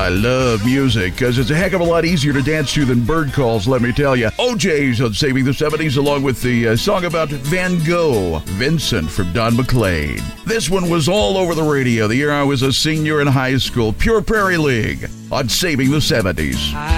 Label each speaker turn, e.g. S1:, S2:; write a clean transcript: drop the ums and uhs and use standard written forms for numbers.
S1: love music because it's a heck of a lot easier to dance to than bird calls, let me tell you. OJ's on Saving the 70s along with the song about Van Gogh, Vincent from Don McLean. This one was all over the radio the year I was a senior in high school. Pure Prairie League on Saving the 70s.